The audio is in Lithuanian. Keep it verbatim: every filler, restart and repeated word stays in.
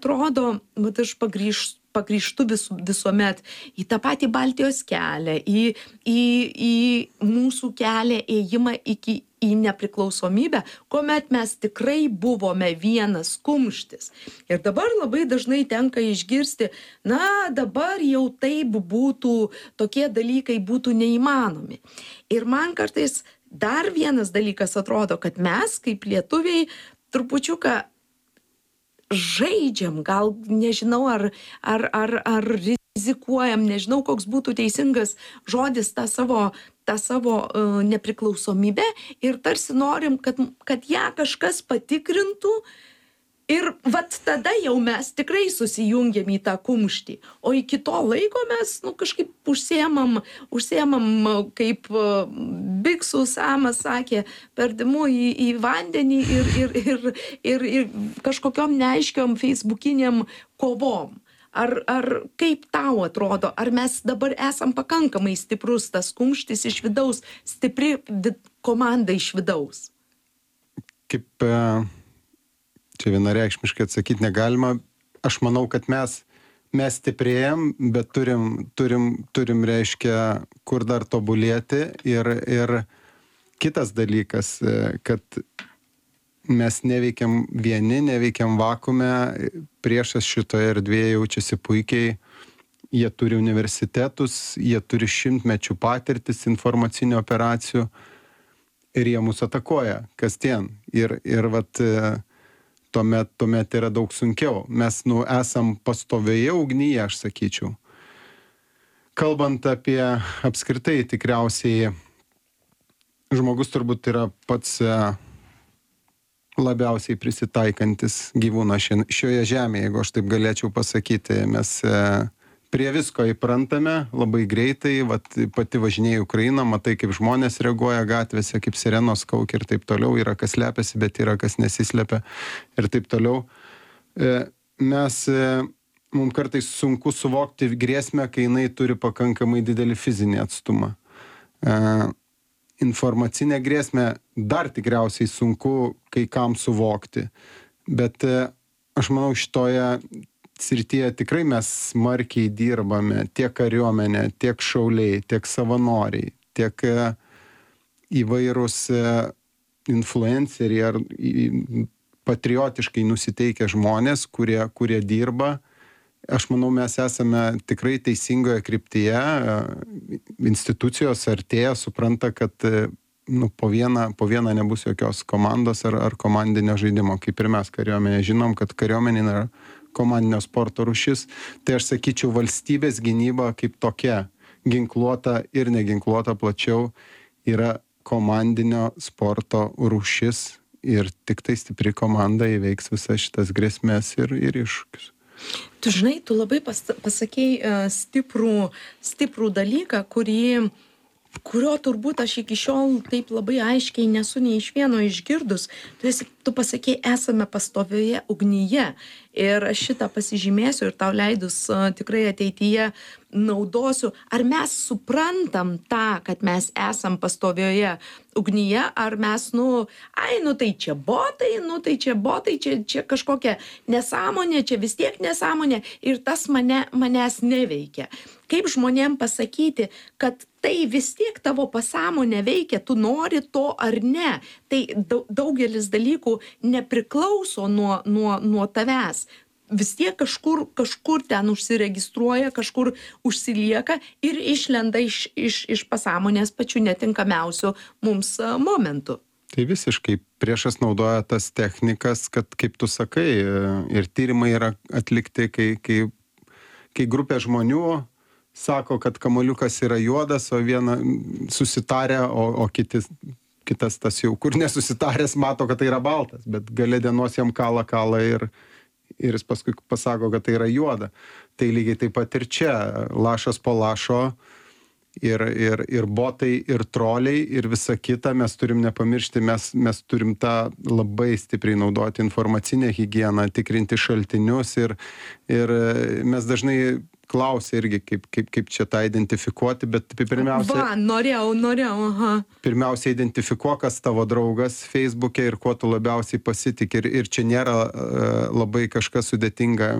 atrodo, vat aš pagrįž, pagrįžtu vis, visuomet į tą patį Baltijos kelią, į, į, į mūsų kelią ėjimą iki į nepriklausomybę, kuomet mes tikrai buvome vienas kumštis. Ir dabar labai dažnai tenka išgirsti, na, dabar jau taip būtų, tokie dalykai būtų neįmanomi. Ir man kartais dar vienas dalykas atrodo, kad mes kaip lietuviai trupučiuką žaidžiam, gal nežinau, ar, ar, ar, ar rizikuojam, nežinau, koks būtų teisingas žodis tą savo, tą savo uh, nepriklausomybę ir tarsi norim, kad, kad ją kažkas patikrintų ir vat tada jau mes tikrai susijungiam į tą kumštį. O iki to laiko mes nu, kažkaip užsiemam, užsiemam kaip uh, Biksų Samas sakė, perdimu į, į vandenį ir, ir, ir, ir, ir kažkokiom neaiškiom feisbukiniam kovom. Ar, ar kaip tau atrodo, ar mes dabar esam pakankamai stiprus tas kumštis iš vidaus, stipri vid, komanda iš vidaus? Kaip čia vienareikšmiškai atsakyti negalima. Aš manau, kad mes, mes stiprėjam, bet turim, turim, turim reiškia, kur dar tobulėti. Ir, ir kitas dalykas, kad mes neveikiam vieni, neveikiam vakume, priešas šitoje erdvėje jaučiasi puikiai, jie turi universitetus, jie turi šimtmečių patirtis informacinių operacijų ir jie mus atakuoja kasdien. Ir, ir vat, tuomet, tuomet yra daug sunkiau. Mes nu, esam pastovioje ugnyje, aš sakyčiau. Kalbant apie apskritai, tikriausiai žmogus turbūt yra pats labiausiai prisitaikantis gyvūnas šioje žemėje, jeigu aš taip galėčiau pasakyti. Mes prie visko įprantame labai greitai, vat, pati važinėjai Ukrainą, matai, kaip žmonės reaguoja gatvėse, kaip sirenos kaukia ir taip toliau, yra kas slepiasi, bet yra kas nesislepia ir taip toliau. Mes, mums kartais sunku suvokti grėsmę, kai jinai turi pakankamai didelį fizinį atstumą. Informacinę grėsmę dar tikriausiai sunku kai kam suvokti. Bet aš manau, šitoje srityje tikrai mes smarkiai dirbame, tiek kariuomenė, tiek šauliai, tiek savanoriai, tiek įvairūs influenceriai ar patriotiškai nusiteikę žmonės, kurie, kurie dirba. Aš manau, mes esame tikrai teisingoje kryptyje, institucijos artėja, supranta, kad nu, po, vieną, po vieną nebus jokios komandos ar, ar komandinio žaidimo, kaip ir mes kariuomenė žinom, kad kariuomenė yra komandinio sporto rūšis. Tai aš sakyčiau, valstybės gynyba kaip tokia, ginkluota ir neginkluota plačiau, yra komandinio sporto rūšis ir tik tai stipri komanda įveiks visas šitas grėsmės ir, ir iššūkius. Tu žinai, tu labai pas, pasakei uh, stiprų, stiprų dalyką, kurį, kurio turbūt aš iki šiol taip labai aiškiai nesu nei iš vieno išgirdus. Tu, esi, tu pasakei, esame pastovioje ugnyje ir aš šitą pasižymėsiu ir tau leidus uh, tikrai ateityje naudosiu. Ar mes suprantam tą, kad mes esam pastovioje ugnyje, ar mes, nu, ai, nu tai čia botai, nu tai čia botai, čia, čia kažkokia nesąmonė, čia vis tiek nesąmonė ir tas mane, manęs neveikia. Kaip žmonėm pasakyti, kad tai vis tiek tavo pasąmonė veikia, tu nori to ar ne. Tai daugelis dalykų nepriklauso nuo, nuo, nuo tavęs. Vis tiek kažkur, kažkur ten užsiregistruoja, kažkur užsilieka ir išlenda iš, iš, iš pasąmonės pačių netinkamiausių mums momentų. Tai visiškai priešas naudoja tas technikas, kad, kaip tu sakai, ir tyrimai yra atlikti, kai, kai, kai grupė žmonių sako, kad kamuoliukas yra juodas, o viena susitarę, o, o kiti, kitas tas jau, kur nesusitaręs, mato, kad tai yra baltas, bet gale dienos jam kala kala ir ir jis paskui pasako, kad tai yra juoda. Tai lygiai taip pat ir čia, lašas po lašo ir, ir, ir botai, ir troliai, ir visa kita, mes turim nepamiršti, mes, mes turim tą labai stipriai naudoti informacinę higieną, tikrinti šaltinius ir, ir mes dažnai klausia irgi, kaip, kaip, kaip čia tą identifikuoti, bet pirmiausia... Va, norėjau, norėjau, aha. Pirmiausia, identifikuok, kas tavo draugas Facebook'e ir kuo tu labiausiai pasitik. Ir, ir čia nėra uh, labai kažkas sudėtinga.